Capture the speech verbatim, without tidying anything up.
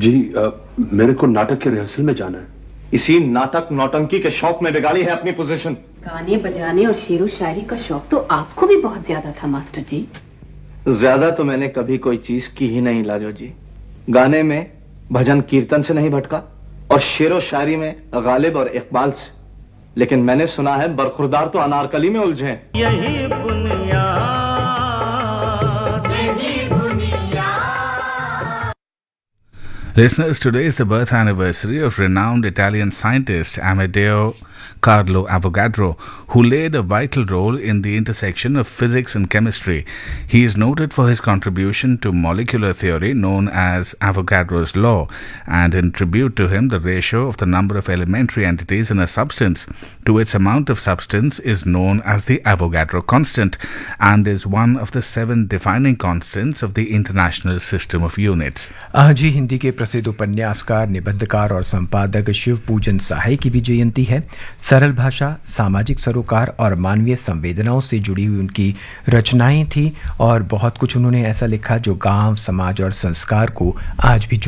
जी आ, मेरे को नाटक के रिहर्सल में जाना है। इसी नाटक नौटंकी के शौक में बिगाड़ी है अपनी पोजीशन। गाने बजाने और शेरो शायरी का शौक तो आपको भी बहुत ज्यादा था मास्टर जी। ज्यादा तो मैंने कभी कोई चीज की ही नहीं लाजो जी। गाने में भजन कीर्तन से नहीं भटका और शेरो शायरी में गालिब और इकबाल से। लेकिन मैंने सुना है बरखुरदार तो अनारकली में उलझे हैं। यही बुनियाद, यही बुनियाद। Listeners, today is the birth anniversary of renowned Italian scientist Amedeo Carlo Avogadro, who played a vital role in the intersection of physics and chemistry. He is noted for his contribution to molecular theory known as Avogadro's law, and in tribute to him, the ratio of the number of elementary entities in a substance to its amount of substance is known as the Avogadro constant and is one of the seven defining constants of the International System of Units. आज ही हिंदी के प्रसिद्ध उपन्यासकार, निबंधकार और संपादक शिव पूजन सहाय की भी जयंती है। सरल भाषा, सामाजिक सरोकार और मानवीय संवेदनाओं से जुड़ी हुई उनकी रचनाएं थी और बहुत कुछ उन्होंने ऐसा लिखा जो गांव, समाज और संस्कार को आज भी